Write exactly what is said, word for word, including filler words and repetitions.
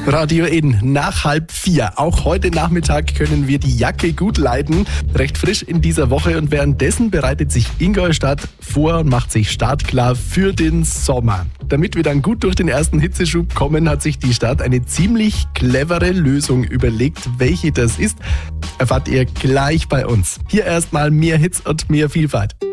Radio In nach halb vier. Auch heute Nachmittag können wir die Jacke gut leiden. Recht frisch in dieser Woche und währenddessen bereitet sich Ingolstadt vor und macht sich startklar für den Sommer. Damit wir dann gut durch den ersten Hitzeschub kommen, hat sich die Stadt eine ziemlich clevere Lösung überlegt. Welche das ist, erfahrt ihr gleich bei uns. Hier erstmal mehr Hits und mehr Vielfalt.